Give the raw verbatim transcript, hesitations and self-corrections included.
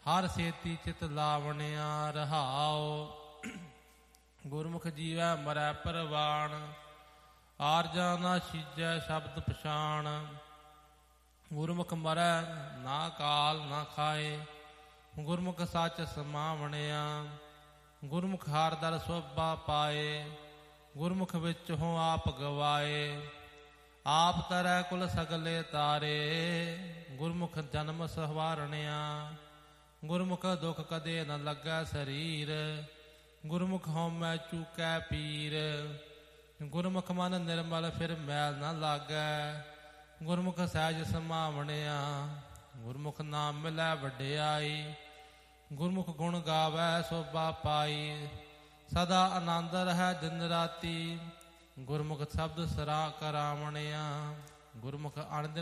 ਹਰ ਸੇਤੀ ਚਿਤ ਲਾਵਣਿਆ ਰਹਾਉ। ਗੁਰਮੁਖ ਜੀਵੈ ਮਰੈ ਪਰਵਾਣ, ਆਰਜਾ ਨਾ ਸੀਜੈ ਸ਼ਬਦ ਪਛਾਣ। ਗੁਰਮੁਖ ਮਰੈ ਨਾ ਕਾਲ ਨਾ ਖਾਏ, ਗੁਰਮੁਖ ਸੱਚ ਸਮਾਵਣਿਆ। ਗੁਰਮੁਖ ਹਰ ਦਰ ਸੋਭਾ ਪਾਏ, ਗੁਰਮੁਖ ਵਿੱਚ ਹੋ ਆਪ ਗਵਾਏ। ਆਪ ਤਰੈ ਕੁਲ ਸਗਲੇ ਤਾਰੇ, ਗੁਰਮੁਖ ਜਨਮ ਸਵਾਰਣਿਆ। ਗੁਰਮੁਖ ਦੁਖ ਕਦੇ ਨ ਲੱਗੈ ਸਰੀਰ, ਗੁਰਮੁਖ ਹਉਮੈ ਚੂਕੈ ਪੀਰ। ਗੁਰਮੁਖ ਮਨ ਨਿਰਮਲ ਫਿਰ ਮੈਲ ਨ ਲਾਗੈ, ਗੁਰਮੁਖ ਸਹਿਜ ਸਮਾਵਣਿਆ। ਗੁਰਮੁਖ ਨਾਮ ਮਿਲੈ ਵਡਿਆਈ, ਗੁਰਮੁਖ ਗੁਣ ਗਾਵੈ ਸੋਭਾ ਪਾਈ। ਸਦਾ ਆਨੰਦ ਰਹੈ ਦਿਨ ਰਾਤੀ, ਗੁਰਮੁਖ ਸ਼ਬਦ ਸਰਾ ਕਰਾਵਣਿਆ। ਗੁਰਮੁਖ ਅਣਦਿਨ